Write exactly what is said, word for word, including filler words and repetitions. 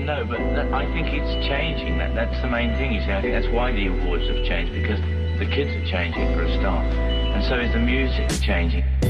No, but that, I think it's changing. That That's the main thing, you see. I think that's why the awards have changed, because the kids are changing for a start. And so is the music changing.